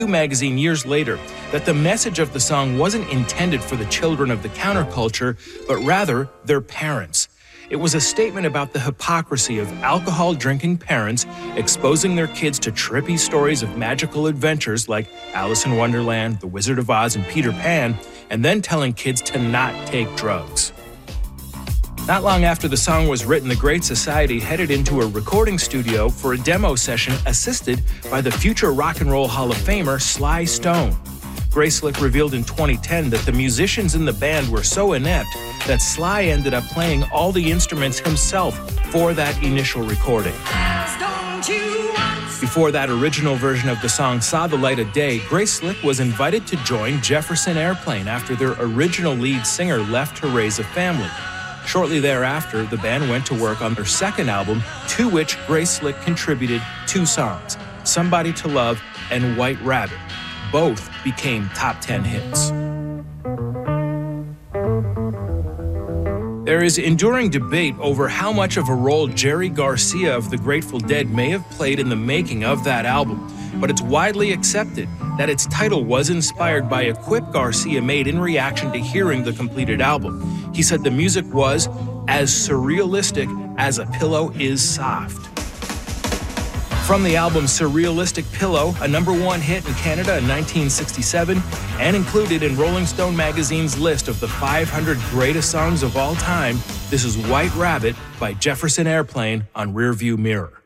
magazine years later that the message of the song wasn't intended for the children of the counterculture, but rather their parents. It was a statement about the hypocrisy of alcohol-drinking parents exposing their kids to trippy stories of magical adventures like Alice in Wonderland, The Wizard of Oz, and Peter Pan, and then telling kids to not take drugs. Not long after the song was written, the Great Society headed into a recording studio for a demo session assisted by the future Rock and Roll Hall of Famer Sly Stone. Grace Slick revealed in 2010 that the musicians in the band were so inept that Sly ended up playing all the instruments himself for that initial recording. Before that original version of the song saw the light of day, Grace Slick was invited to join Jefferson Airplane after their original lead singer left to raise a family. Shortly thereafter, the band went to work on their second album, to which Grace Slick contributed 2 songs, Somebody to Love and White Rabbit. Both became top 10 hits. There is enduring debate over how much of a role Jerry Garcia of the Grateful Dead may have played in the making of that album, but it's widely accepted that its title was inspired by a quip Garcia made in reaction to hearing the completed album. He said the music was as surrealistic as a pillow is soft. From the album Surrealistic Pillow, a #1 hit in Canada in 1967, and included in Rolling Stone magazine's list of the 500 greatest songs of all time, this is White Rabbit by Jefferson Airplane on Rearview Mirror.